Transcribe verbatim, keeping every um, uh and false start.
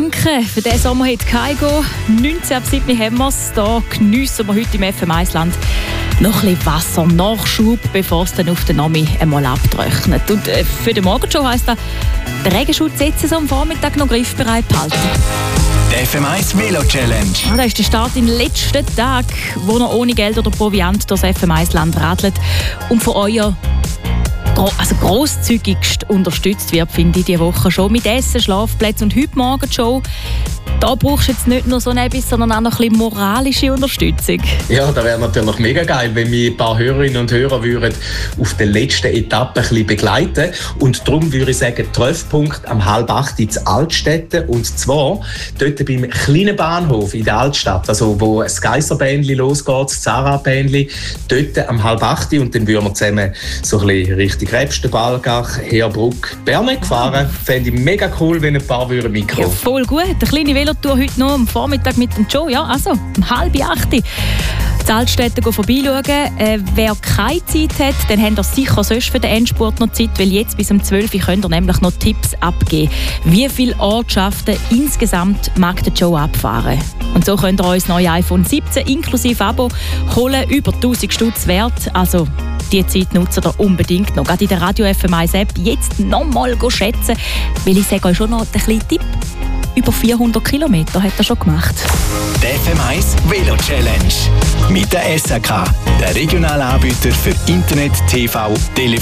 Danke für diesen Sommer heute Kaigo. neunzehn ab sieben haben wir es. Da geniessen wir heute im F M eins Land noch ein bisschen Wassernachschub, bevor es dann auf den Nami einmal abtrocknet. Und äh, für den Morgenshow heisst das, den Regenschutz jetzt so am Vormittag noch griffbereit behalten. Die F M eins Velo Challenge. Ah, das ist der Start im letzten Tag, wo noch ohne Geld oder Proviant durch das F M eins Land radelt und von euer also grosszügigst unterstützt wird, finde ich, diese Woche schon. Mit Essen, Schlafplätzen und heute Morgen schon. Da brauchst du jetzt nicht nur so etwas, sondern auch noch ein bisschen moralische Unterstützung. Ja, das wäre natürlich mega geil, wenn wir ein paar Hörerinnen und Hörer würden auf der letzten Etappe ein bisschen begleiten. Und darum würde ich sagen, Treffpunkt am halb acht in Altstädte. Und zwar dort beim kleinen Bahnhof in der Altstadt, also wo das Geisserbändli losgeht, das Zara-Bändli, dort am halb acht. Und dann würden wir zusammen so ein bisschen Richtung Rebsten, Balgach, Heerbrugg, Bernegg fahren. Fände ich mega cool, wenn ein paar würden mitkommen. Ja, voll gut. Eine kleine Velotour heute noch am Vormittag mit dem Joe. Ja, also um halb acht. Die Altstädte vorbeischauen. Äh, wer keine Zeit hat, dann habt ihr sicher sonst für den Endspurt noch Zeit, weil jetzt bis um zwölf Uhr könnt ihr nämlich noch Tipps abgeben, wie viele Ortschaften insgesamt mag der Joe abfahren. Und so könnt ihr euch das neue iPhone siebzehn inklusive Abo holen, über tausend Stutz wert. Also die Zeit nutzt ihr unbedingt noch. Gerade in der Radio F M eins App jetzt nochmal schätzen, weil ich sage euch schon noch einen kleinen Tipp. Über vierhundert Kilometer hat er schon gemacht. Die F M eins Velo Challenge. Mit der S A K, der regionalen Anbieter für Internet, T V, Telefon